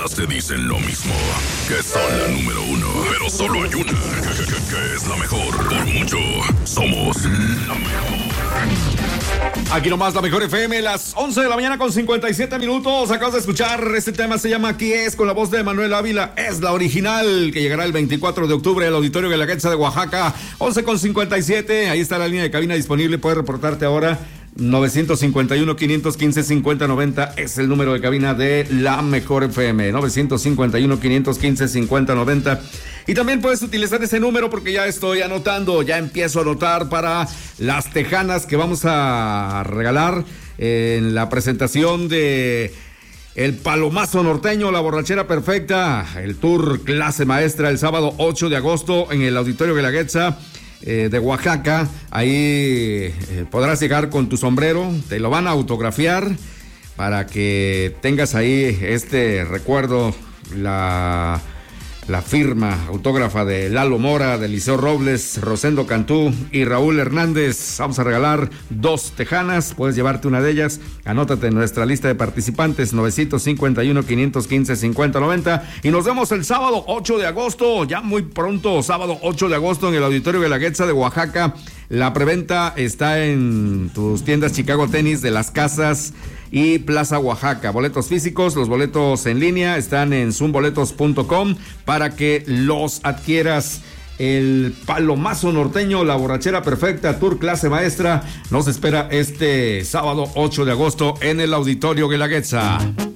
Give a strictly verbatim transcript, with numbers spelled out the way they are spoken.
Todas te dicen lo mismo, que son la número uno. Pero solo hay una, que, que, que, que es la mejor. Por mucho, somos la mejor. Aquí nomás la mejor F M, las once de la mañana con cincuenta y siete minutos. Acabas de escuchar, este tema se llama Aquí es, con la voz de Manuel Ávila. Es la original, que llegará el veinticuatro de octubre al Auditorio Guelaguetza de Oaxaca. once con cincuenta y siete, ahí está la línea de cabina disponible. Puedes reportarte ahora. novecientos cincuenta y uno, quinientos quince, cincuenta noventa es el número de cabina de la mejor F M. novecientos cincuenta y uno, quinientos quince, cincuenta noventa. Y también puedes utilizar ese número porque ya estoy anotando, ya empiezo a anotar para las tejanas que vamos a regalar en la presentación de El Palomazo Norteño, la borrachera perfecta, el tour clase maestra el sábado ocho de agosto en el Auditorio Guelaguetza Eh, de Oaxaca. Ahí eh, podrás llegar con tu sombrero, te lo van a autografiar para que tengas ahí este recuerdo, la, la firma autógrafa de Lalo Mora, de Eliseo Robles, Rosendo Cantú y Raúl Hernández. Vamos a regalar dos tejanas, puedes llevarte una de ellas. Anótate en nuestra lista de participantes, novecientos cincuenta y uno, quinientos quince, cincuenta noventa, y nos vemos el sábado ocho de agosto, ya muy pronto, sábado ocho de agosto en el Auditorio Guelaguetza de Oaxaca. La preventa está en tus tiendas Chicago Tenis, de Las Casas y Plaza Oaxaca. Boletos físicos, los boletos en línea están en zoom boletos punto com para que los adquieras. El Palomazo Norteño, la borrachera perfecta, tour clase maestra, nos espera este sábado ocho de agosto en el Auditorio Guelaguetza.